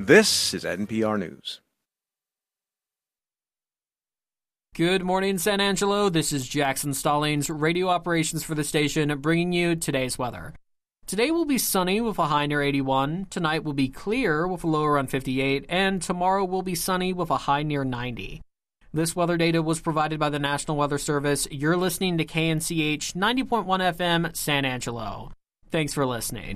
This is NPR News. Good morning, San Angelo. This is Jackson Stallings, radio operations for the station, bringing you today's weather. Today will be sunny with a high near 81. Tonight will be clear with a low around 58. And tomorrow will be sunny with a high near 90. This weather data was provided by the National Weather Service. You're listening to KNCH 90.1 FM, San Angelo. Thanks for listening.